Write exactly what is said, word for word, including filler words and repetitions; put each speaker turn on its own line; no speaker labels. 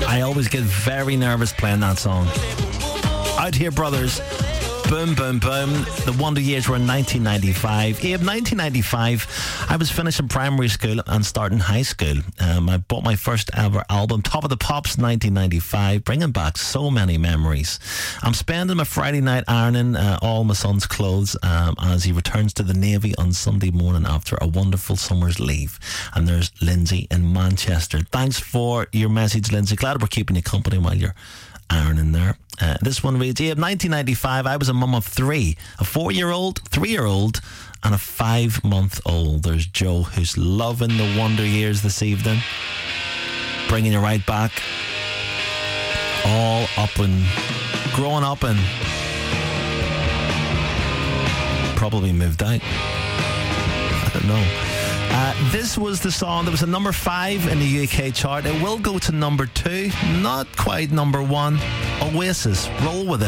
I always get very nervous playing that song. Out Here Brothers, Boom Boom Boom. The Wonder Years were in nineteen ninety-five. Abe, nineteen ninety-five, I was finishing primary school and starting high school. Um, I bought my first ever album, Top of the Pops, nineteen ninety-five, bringing back so many memories. I'm spending my Friday night ironing uh, all my son's clothes um, as he returns to the Navy on Sunday morning after a wonderful summer's leave. And there's Lindsay in Manchester. Thanks for your message, Lindsay. Glad we're keeping you company while you're ironing there. Uh, this one reads, yeah, nineteen ninety-five, I was a mum of three, a four-year-old, three-year-old, and a five-month-old. There's Joe, who's loving the Wonder Years this evening, bringing you right back, all up and growing up and probably moved out. I don't know. Uh, this was the song that was at number five in the U K chart. It will go to number two, not quite number one. Oasis, Roll With It.